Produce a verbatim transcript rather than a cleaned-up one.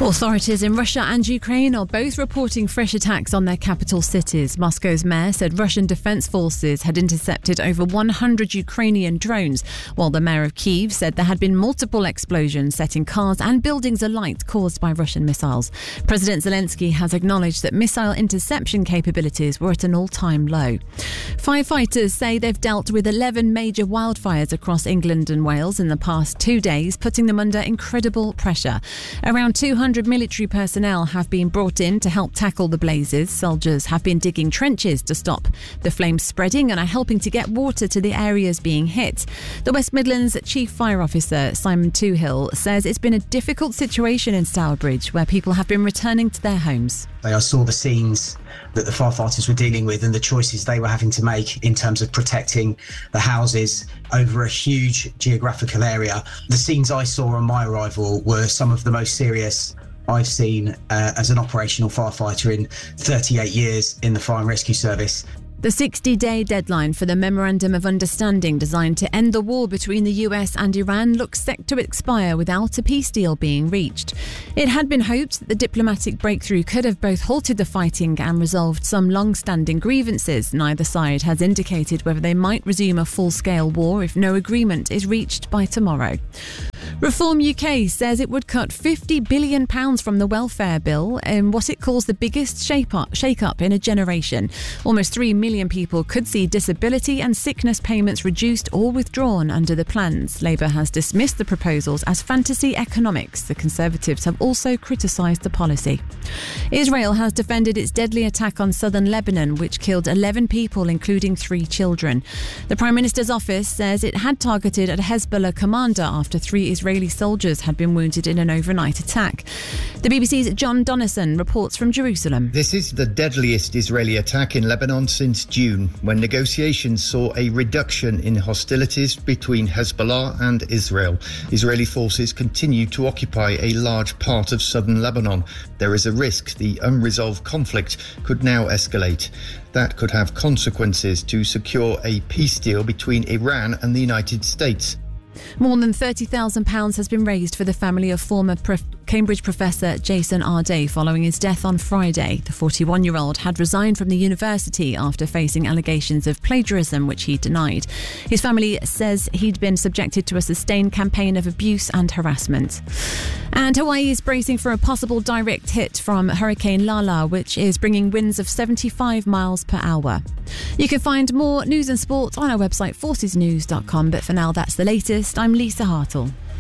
Authorities in Russia and Ukraine are both reporting fresh attacks on their capital cities. Moscow's mayor said Russian defense forces had intercepted over one hundred Ukrainian drones, while the mayor of Kyiv said there had been multiple explosions setting cars and buildings alight caused by Russian missiles. President Zelensky has acknowledged that missile interception capabilities were at an all-time low. Firefighters say they've dealt with eleven major wildfires across England and Wales in the past two days, putting them under incredible pressure. Around two hundred military personnel have been brought in to help tackle the blazes. Soldiers have been digging trenches to stop the flames spreading and are helping to get water to the areas being hit. The West Midlands Chief Fire Officer Simon Toohill says it's been a difficult situation in Stourbridge, where people have been returning to their homes. I saw the scenes that the firefighters were dealing with and the choices they were having to make in terms of protecting the houses over a huge geographical area. The scenes I saw on my arrival were some of the most serious I've seen uh, as an operational firefighter in thirty-eight years in the Fire and Rescue Service. The sixty-day deadline for the Memorandum of Understanding designed to end the war between the U S and Iran looks set to expire without a peace deal being reached. It had been hoped that the diplomatic breakthrough could have both halted the fighting and resolved some long-standing grievances. Neither side has indicated whether they might resume a full-scale war if no agreement is reached by tomorrow. Reform U K says it would cut fifty billion pounds from the welfare bill in what it calls the biggest shake-up in a generation. Almost three million people could see disability and sickness payments reduced or withdrawn under the plans. Labour has dismissed the proposals as fantasy economics. The Conservatives have also criticised the policy. Israel has defended its deadly attack on southern Lebanon, which killed eleven people, including three children. The Prime Minister's office says it had targeted a Hezbollah commander after three Israeli soldiers had been wounded in an overnight attack. The B B C's John Donnison reports from Jerusalem. This is the deadliest Israeli attack in Lebanon since June, when negotiations saw a reduction in hostilities between Hezbollah and Israel. Israeli forces continue to occupy a large part of southern Lebanon. There is a risk the unresolved conflict could now escalate. That could have consequences to secure a peace deal between Iran and the United States. More than thirty thousand pounds has been raised for the family of former prof- Cambridge professor Jason Arday following his death on Friday. The forty-one-year-old had resigned from the university after facing allegations of plagiarism, which he denied. His family says he'd been subjected to a sustained campaign of abuse and harassment. And Hawaii is bracing for a possible direct hit from Hurricane Lala, which is bringing winds of seventy-five miles per hour. You can find more news and sport on our website forces news dot com, but for now that's the latest. I'm Lisa Hartle.